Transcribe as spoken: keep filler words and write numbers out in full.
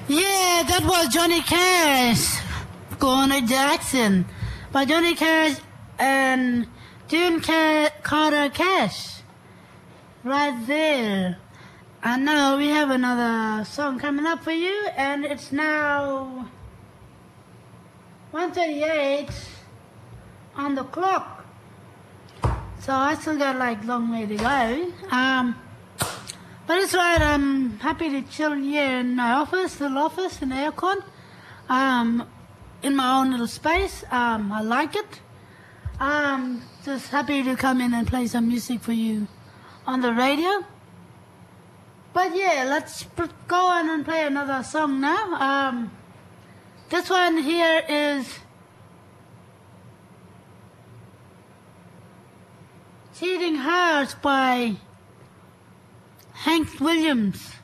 Yeah, that was Johnny Cash, Gonna Jackson, by Johnny Cash and June Ca- Carter Cash, right there. And now we have another song coming up for you, and it's now one thirty-eight on the clock. So I still got like long way to go. Um, but it's right. I'm happy to chill here in my office, little office in the aircon. Um, in my own little space. Um, I like it. Um, just happy to come in and play some music for you on the radio. But yeah, let's go on and play another song now. Um, this one here is Cheating Hearts by Hank Williams.